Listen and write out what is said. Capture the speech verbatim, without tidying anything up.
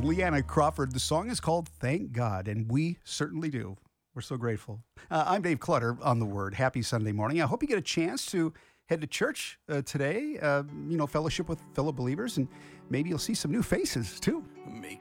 Leanna Crawford. The song is called Thank God, and we certainly do. We're so grateful. Uh, I'm Dave Clutter on The Word. Happy Sunday morning. I hope you get a chance to head to church uh, today, uh, you know, fellowship with fellow believers, and maybe you'll see some new faces too. Make